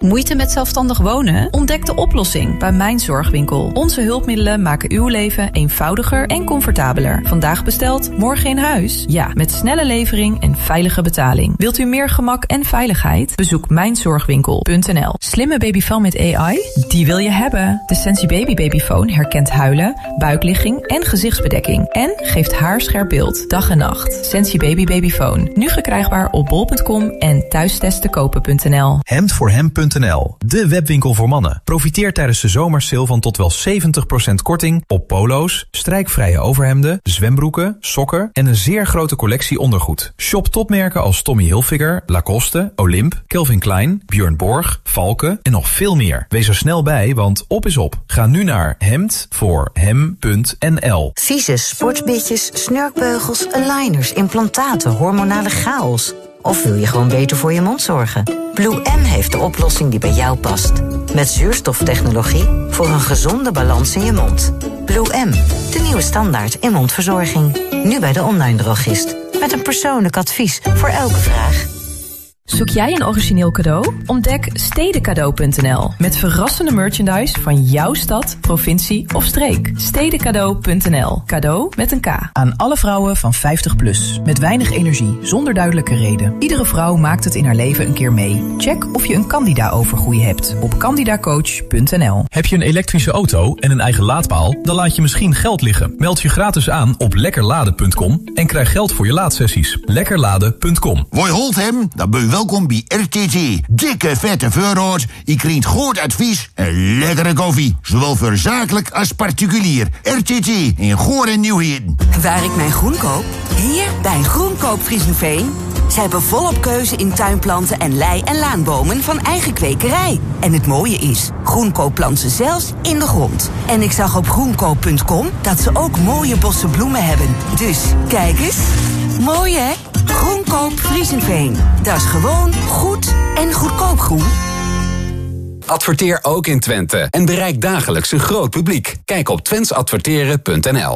Moeite met zelfstandig wonen? Ontdek de oplossing bij Mijn Zorgwinkel. Onze hulpmiddelen maken uw leven eenvoudiger en comfortabeler. Vandaag besteld, morgen in huis? Ja, met snelle levering en veilige betaling. Wilt u meer gemak en veiligheid? Bezoek mijnzorgwinkel.nl. Slimme babyfoon met AI? Die wil je hebben. De Sensi Babyphone herkent huilen, buikligging en gezichtsbedekking. En geeft haarscherp beeld, dag en nacht. Sensi Babyphone. Nu verkrijgbaar op bol.com en thuistesttekopen.nl. Hemdvoorhem.nl, de webwinkel voor mannen. Profiteer tijdens de zomersale van tot wel 70% korting op polo's, strijkvrije overhemden, zwembroeken, sokken en een zeer grote collectie ondergoed. Shop topmerken als Tommy Hilfiger, Lacoste, Olymp, Calvin Klein, Björn Borg, Valken en nog veel meer. Wees er snel bij, want op is op. Ga nu naar hemdvoorhem.nl. Vieze sportbitjes, snurkbeugels, aligners, implantaten, hormonale chaos. Of wil je gewoon beter voor je mond zorgen? Blue M heeft de oplossing die bij jou past. Met zuurstoftechnologie voor een gezonde balans in je mond. Blue M, de nieuwe standaard in mondverzorging. Nu bij de online drogist. Met een persoonlijk advies voor elke vraag. Zoek jij een origineel cadeau? Ontdek stedencadeau.nl met verrassende merchandise van jouw stad, provincie of streek. Stedencadeau.nl. Cadeau met een K. Aan alle vrouwen van 50+, met weinig energie, zonder duidelijke reden. Iedere vrouw maakt het in haar leven een keer mee. Check of je een Candida-overgroei hebt op candidacoach.nl. Heb je een elektrische auto en een eigen laadpaal? Dan laat je misschien geld liggen. Meld je gratis aan op lekkerladen.com en krijg geld voor je laadsessies. Lekkerladen.com. Woi holt hem, dan ben je welkom bij RTT. Dikke vette voorraad, je krijgt goed advies en lekkere koffie. Zowel voor zakelijk als particulier. RTT in Goor en Nieuwheden. Waar ik mijn groen koop? Hier bij Groenkoop Friesenveen. Ze hebben volop keuze in tuinplanten en lei- en laanbomen van eigen kwekerij. En het mooie is, Groenkoop plant ze zelfs in de grond. En ik zag op groenkoop.com dat ze ook mooie bossen bloemen hebben. Dus, kijk eens. Mooi hè? Groenkoop Friesenveen. Dat is gewoon goed en goedkoop groen. Adverteer ook in Twente en bereik dagelijks een groot publiek. Kijk op twenteadverteren.nl.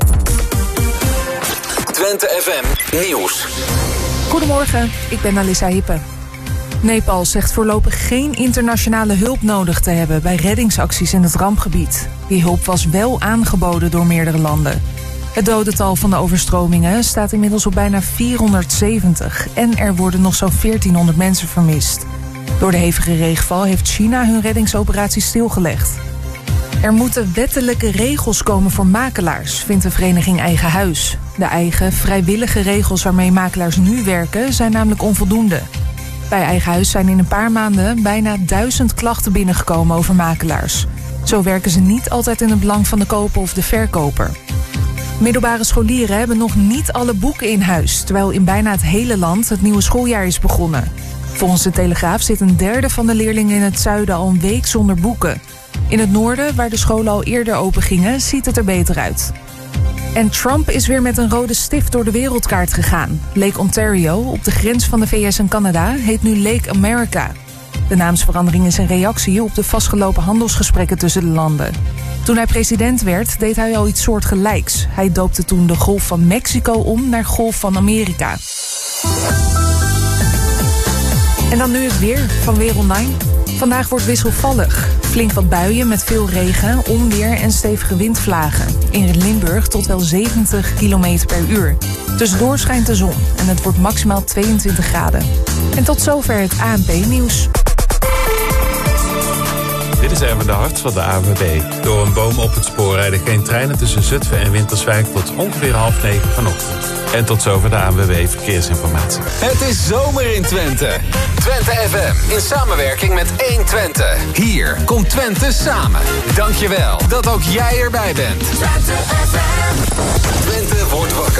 Twente FM Nieuws. Goedemorgen, ik ben Alissa Hippe. Nepal zegt voorlopig geen internationale hulp nodig te hebben bij reddingsacties in het rampgebied. Die hulp was wel aangeboden door meerdere landen. Het dodental van de overstromingen staat inmiddels op bijna 470 en er worden nog zo'n 1400 mensen vermist. Door de hevige regenval heeft China hun reddingsoperatie stilgelegd. Er moeten wettelijke regels komen voor makelaars, vindt de vereniging Eigen Huis. De eigen, vrijwillige regels waarmee makelaars nu werken zijn namelijk onvoldoende. Bij Eigen Huis zijn in een paar maanden bijna 1000 klachten binnengekomen over makelaars. Zo werken ze niet altijd in het belang van de koper of de verkoper. Middelbare scholieren hebben nog niet alle boeken in huis, terwijl in bijna het hele land het nieuwe schooljaar is begonnen. Volgens de Telegraaf zit een derde van de leerlingen in het zuiden al een week zonder boeken. In het noorden, waar de scholen al eerder open gingen, ziet het er beter uit. En Trump is weer met een rode stift door de wereldkaart gegaan. Lake Ontario, op de grens van de VS en Canada, heet nu Lake America. De naamsverandering is een reactie op de vastgelopen handelsgesprekken tussen de landen. Toen hij president werd, deed hij al iets soortgelijks. Hij doopte toen de Golf van Mexico om naar Golf van Amerika. En dan nu het weer van Weer Online. Vandaag wordt wisselvallig. Flink wat buien met veel regen, onweer en stevige windvlagen. In Limburg tot wel 70 km per uur. Tussendoor schijnt de zon en het wordt maximaal 22 graden. En tot zover het ANP-nieuws. Dit is Erwin de Hart van de ANWB. Door een boom op het spoor rijden geen treinen tussen Zutphen en Winterswijk tot ongeveer 8:30 vanochtend. En tot zover de ANWB Verkeersinformatie. Het is zomer in Twente. Twente FM in samenwerking met 1Twente. Hier komt Twente samen. Dankjewel dat ook jij erbij bent. Twente FM. Twente wordt wakker.